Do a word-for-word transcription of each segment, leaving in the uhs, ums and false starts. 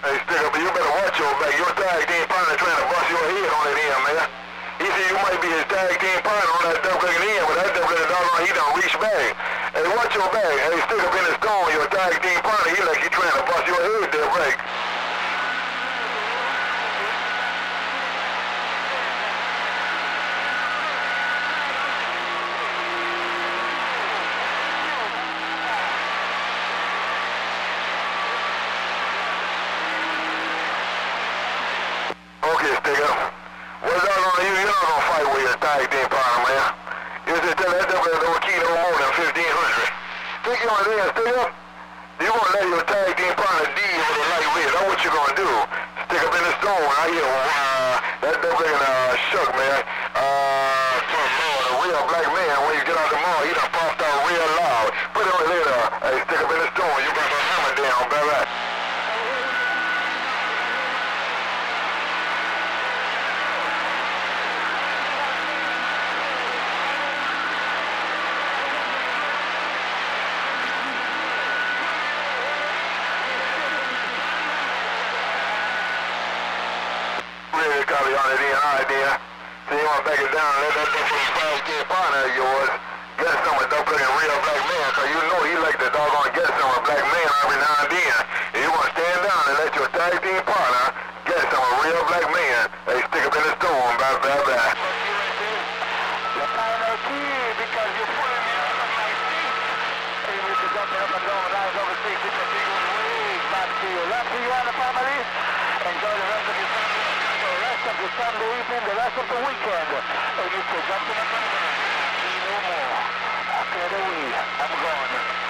Hey, stick up, you better watch your back. Your tag team partner trying to bust your head on that end, man. He said you might be his tag team partner on that double-legged end, but that double-legged dog, he done reach back. Hey, watch your back. Hey, stick up in the stone, your tag team partner, he like he trying to bust your head there, break. Okay, stick up. What's that on you? You're not gonna fight with your tag team partner, man. You just tell that double don't keep no more than fifteen hundred. Stick you on there, stick up. You gonna let your tag team partner D over the lightweight. That's what you gonna do. Stick up in the stone. I hear uh, that double uh, shook, man. Uh, to the mall, the real black man, when you get out the mall, he done popped out real loud. Put it on later. Hey, stick up in the stone. You got the hammer down, baby. Really copy on it in, alright then. So you wanna back it down and let that double five K partner of yours get some with double looking real black man, cause you know he like the doggone get some with black man every now and then. And you wanna stand down and let your tag team partner get some with real black man. They stick up in the storm, bye bye bye. You're final key because you're pulling me out of my seat. Hey, Mister Jumping up and down, rise over six, it's a big wave back to you. Love to you and the family. Enjoy the rest of your family. The rest of the Sunday evening, the rest of the weekend. Hey, Mister Jumping up and down. No more. After the way, I'm gone.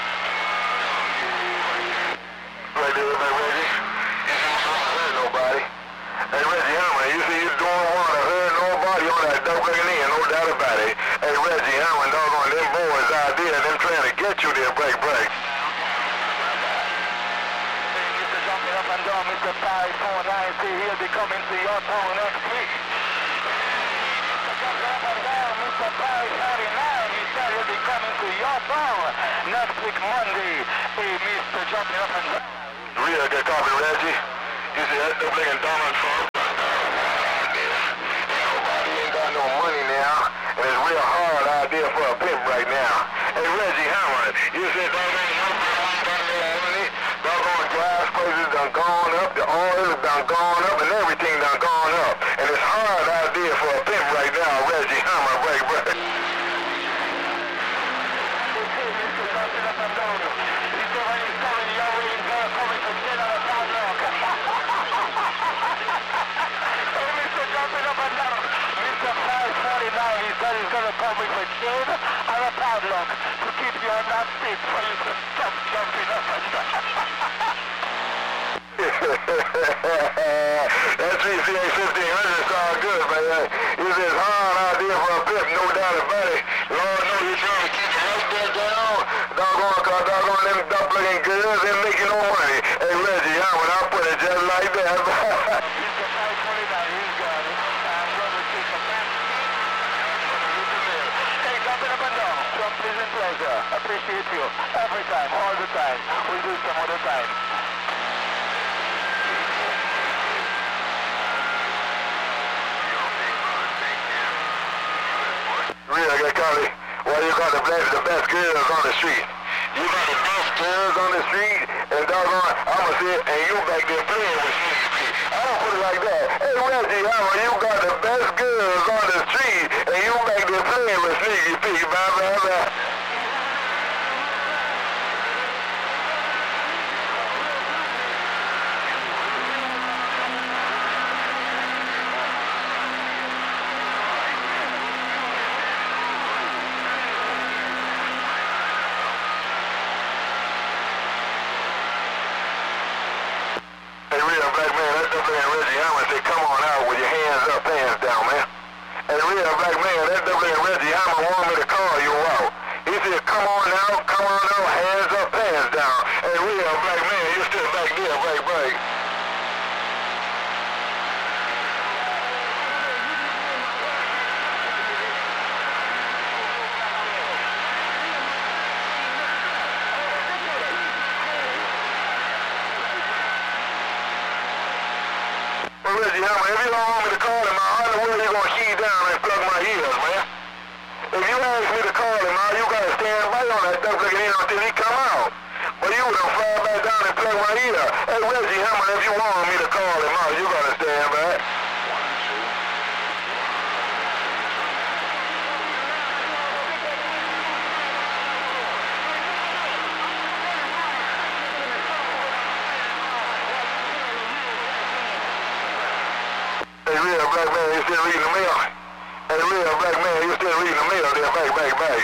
Right there, everybody ready? I don't hurt nobody. Hey, Reggie Hammond, you see you doing one to hurt nobody on that double looking in, no doubt about it. Hey, Reggie Hammond, doggone them boys out there, them trying to get you there, break, break. Mister Jumping up and down, Mister five four nine, see he'll be coming to your town next week. Mister Jumping up and down, Mister five thirty-nine, he said he'll be coming to your town next week Monday. Hey, Mister Jumping up and down. Real good copy, Reggie. You see that double looking Donald Trump? Nobody ain't got no money now, and it's real hard out there for a pimp right now. Hey, Reggie Hammond, you said doggone money, doggone gas prices done gone up, the oil done gone up, and everything done gone up. And it's hard out there for a pimp right now, Reggie Hammond, break, break. He said he's going to come with a chain and a padlock to keep you on that seat so you can stop jumping up and down. That G C A fifteen hundred sound good, man. It's just hard out there for a pimp, no doubt about it. Lord knows you're trying to keep it right there down. Doggone, cause doggone them duck-looking girls ain't making no money. Hey, Reggie, I when I put it just like that. Pleasant pleasure. Appreciate you. Every time, all the time. We'll do some other time. Real good, Carly. Well, you got the best, the best girls on the street. You got the best girls on the street, and doggone, I'ma say, and you back there playing with me. I don't put it like that. Hey, Reggie, Howard, you got the best girls on the street, and you back there playing with Sneaky Pete, blah, blah, blah. Hey, real black man, that's the man Reggie Hammond say, come on out with your hands up, hands down, man. Hey, real black man, that's the man Reggie Hammond wanted me to call you out. He said, come on out, come on out, hands up, hands down. Hey, real black man, you still back there, break, break. Hammer, if you don't want me to call him, I know where you're going to key down and plug my ears, man. If you ask me to call him, man, you got to stand by on that stuff looking in until he come out. But you would have fly back down and plug my ear. Hey, Reggie Hammer, if you want me to call him out, you got to stand back. Hey, real black man, you still reading the mail? Hey, real black man, you still reading the mail there, back, back, back.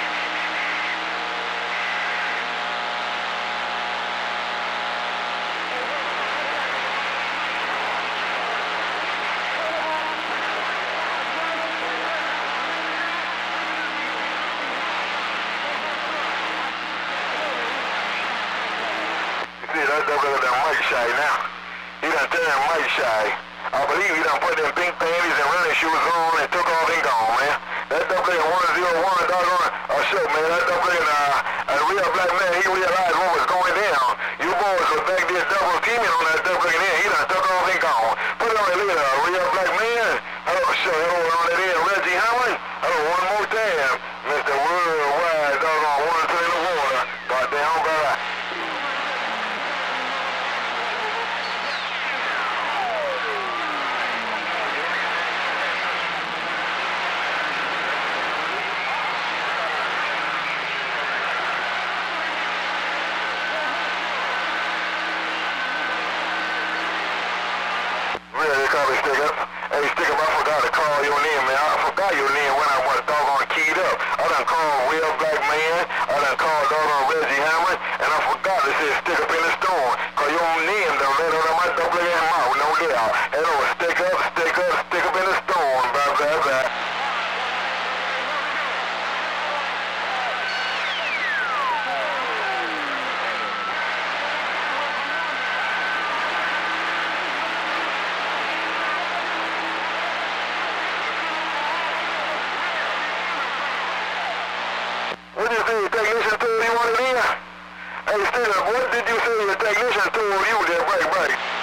You see, that's that brother done Mike Shy now. He done turned Mike Shy. I believe he done put them pink panties and running shoes on and took off and gone, man. That double player one oh one, doggone, uh, show, man. That double player, uh, a real black man, he realized what was going down. You boys was back there double teaming on that double player, he done took off and gone. Put it on the leader, a real black man. Hello, show, hello, on that end, Reggie Hammer. Hello, one more time. Mister Worldwide, doggone, one two in the water. Goddamn, brother. Really, copy, stick up. Hey, stick up, I forgot to call your name, man. I forgot your name when I was doggone keyed up. I done called Real Black Man. I done called doggone Reggie Hammer. And I forgot to say stick up in the storm. Cause your name done let out of my double in mouth, no doubt. Hello, stick up, stick up, stick up in the storm. Blah, blah, blah. What did you say your technician told you wanted in? Hey, stick up, what did you say your technician told you there? Break, break.